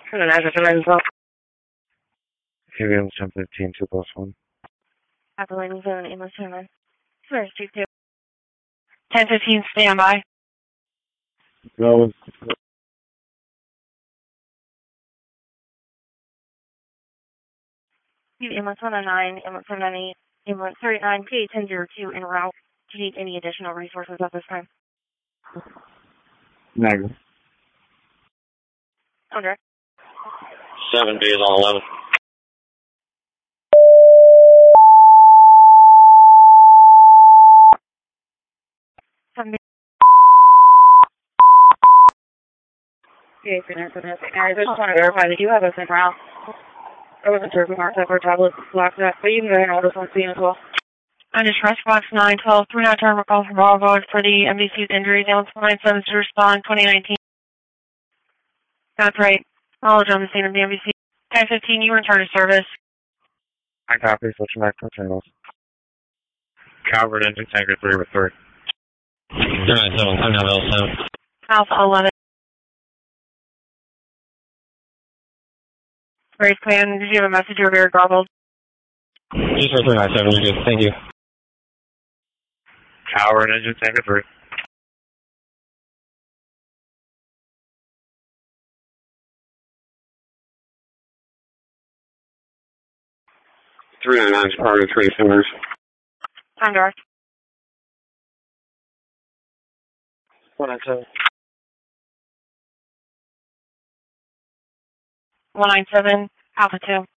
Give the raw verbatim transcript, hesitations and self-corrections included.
And then address and well. Avian ten fifteen, two plus one. Appalachian Zone, English German. First, two two. ten fifteen, standby. Go. Ambulance one oh nine, ambulance one ninety-eight, ambulance thirty-nine, P A ten oh two en route. Do you need any additional resources at this time? Negative. Under. Seven days on eleven. Seven days. Okay, for that, for that. I just want to verify that you have us en route. I wasn't sure if we marked up our tablets locked up, but you can go ahead and hold this one scene as well. I just response nine twelve three nine turn call from Bravo for the M D C's injuries. Ambulance nine seven to respond twenty nineteen. That's right. Knowledge on the scene of the M D C. ten fifteen, you return to service. I copy, switching back to channels. Calvert engine tanker three with three. three nine seven, I'm now L seven. Alpha eleven. Race plan, did you have a message or very garbled? Just for three nine seven, you're good, thank you. Calvert engine tanker three. three nine nine, Chicago three fingers. Time direct. one nine seven. one nine seven, Alpha two.